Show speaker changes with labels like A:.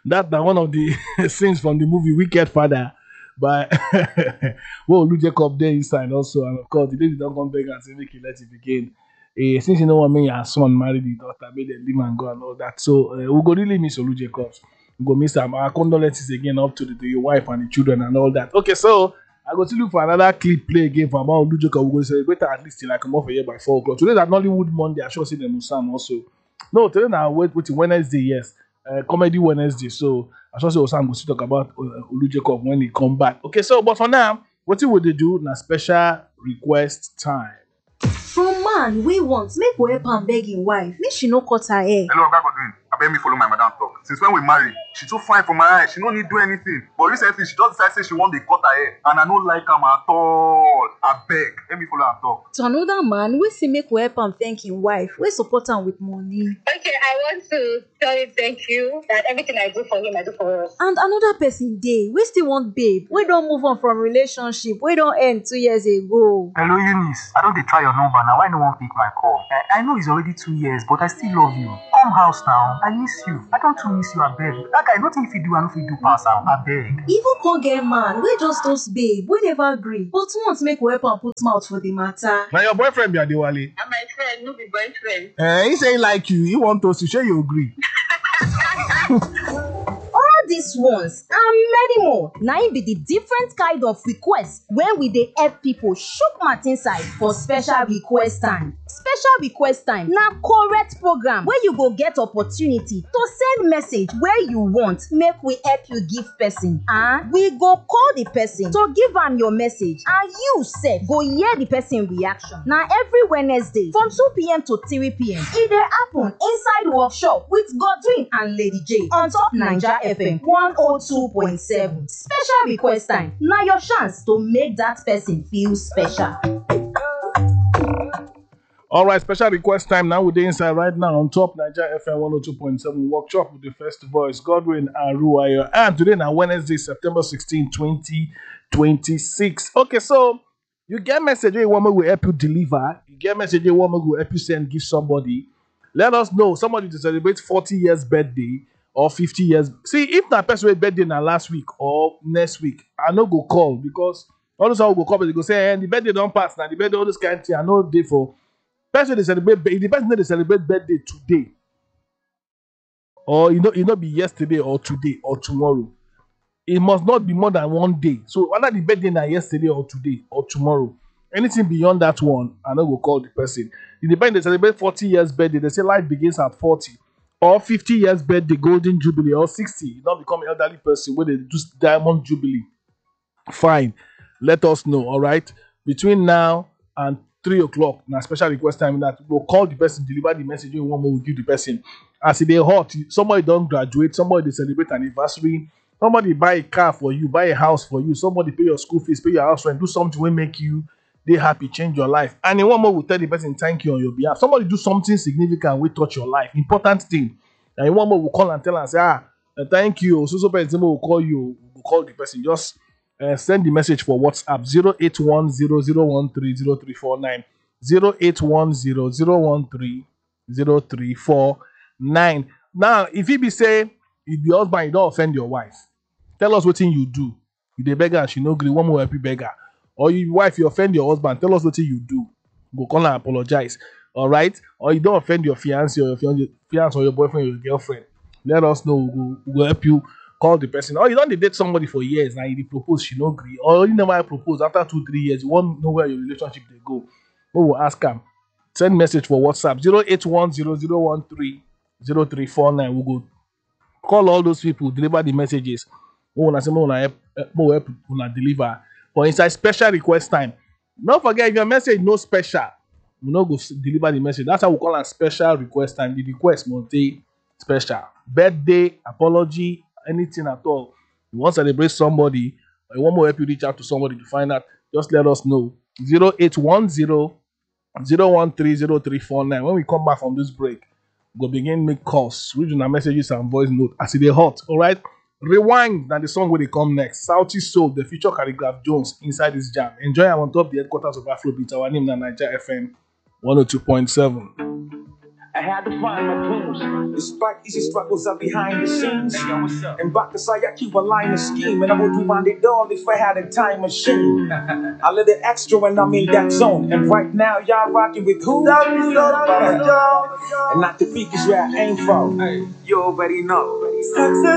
A: That one of the scenes from the movie Wicked Father by well Olu Jacob there inside also, and of course the lady don't come back and say make you let it begin. Since you know what I mean, your son married the daughter, made them leave and go and all that. So we go really miss Olu Jacobs. We go miss them. Our condolences again up to your wife and the children and all that. Okay, so I go to look for another clip play again for about Olu Jacob. We go celebrate her at least till I come off here by 4 o'clock. Today that Nollywood Monday. I sure see them Musam also. No, today now wait Wednesday, yes. Comedy Wednesday. So I sure say Osam go still talk about Olu Jacob when he come back. Okay, so but for now, what would they do? Na special request time.
B: From man we want make we help am beg him wife make she no cut her hair.
C: Hello, Oga Godwin. Abeg me follow my madam talk. Since when we marry, she too fine for my eye. She no need do anything. But recently, she just decide say she want dey cut her hair, and I no like am at all. Abeg, let me follow am talk.
B: To another man we say make we help am thank him wife we support am with money.
D: Okay, I want to tell you thank you that everything I do for him, I do for us.
B: And another person dey we still want babe we don move on from relationship we don end 2 years ago.
E: Hello, Eunice. I don't dey try your number now. Why no one pick my call? I know it's already 2 years, but I still love you. Come house now. I miss you. I don't too miss you, I beg. That guy, nothing if you do, I know if you do pass out. I beg.
B: Even con get man we just toast babe we never gree but once make we help am put mouth for the matter.
A: Now your boyfriend be Adewale.
D: And my friend, no be boyfriend.
A: He say he like you. He want us to share you agree.
B: All these ones and many more na im be the different kind of request when we dey help people shook mouth inside for special request time. Special request time na correct program wey you go get opportunity to send message wey you want make we help you give person and we go call the person to give am your message and you sef go hear the person reaction. Na every Wednesday from 2pm to 3pm e dey happen inside workshop with Godwin and Lady J on top Naija FM 102.7. Special request time na your chance to make that person feel special.
A: All right, special request time now. We're inside right now on top Naija FM 102.7 workshop with the first voice Godwin and Ruwayo. And today now Wednesday, September 16, 2026. Okay, so you get message where woman will help you deliver. You get message where woman will help you send give somebody. Let us know somebody to celebrate 40 years birthday or 50 years. See, if that person birthday now last week or next week, I no go call because all those how go call, they go say, the birthday don't pass now. The birthday all this kind of thing. I know day for person they celebrate. If the person they celebrate birthday today, or you know be yesterday or today or tomorrow, it must not be more than one day. So whether the birthday now yesterday or today or tomorrow, anything beyond that one, I no go call the person. If the person they celebrate 40 years birthday, they say life begins at 40. Or 50 years birthday, golden jubilee, or 60, you don't become an elderly person when they do diamond jubilee. Fine, let us know, all right? Between now and 3 o'clock, now special request time that we'll call the person, deliver the message you want, we'll give the person. As they hot, somebody don't graduate, somebody they celebrate an anniversary, somebody buy a car for you, buy a house for you, somebody pay your school fees, pay your house rent, do something will make you they happy, change your life. And in one more will tell the person thank you on your behalf. Somebody do something significant will touch your life. Important thing. And in one more will call and tell and say, thank you. So person will call you, will call the person. Just send the message for WhatsApp 08100130349. 08100130349. Now, if you be say, if the husband you don't offend your wife, tell us what thing you do. You the beggar and she no agree, one more happy beggar. Or your wife, you offend your husband, tell us what you do. Go call and apologize. All right? Or you don't offend your fiancé or your fiancé or your boyfriend or your girlfriend. Let us know. We'll help you call the person. Or you don't date somebody for years and you propose, she no agree. Or you never propose after 2-3 years, you won't know where your relationship they go. We will ask them. Send message for WhatsApp 08100130349. We'll go call all those people, deliver the messages. We want to say, we help deliver. For inside special request time. Don't forget if your message no special, we no go deliver the message. That's how we call it special request time. The request must be special. Birthday, apology, anything at all. You want to celebrate somebody, or you want to help you reach out to somebody to find out, just let us know. 0810-013-0349. When we come back from this break, we'll begin make calls, regional messages and voice note as it is hot. All right. Rewind and the song will come next. Southie Soul, the feature Calligraph Jones inside this jam. Enjoy am on top the headquarters of Afrobeat. Our name is Naija FM 102.7.
F: I had to find my tools. Despite easy struggles are behind the scenes. Hey, yo, what's up? And back to say I keep a line of scheme, and I would rewind it all if I had a time machine. I let it extra when I'm in that zone. And right now y'all rocking with who? And not the peak is where I aim from. Hey, you already know. Success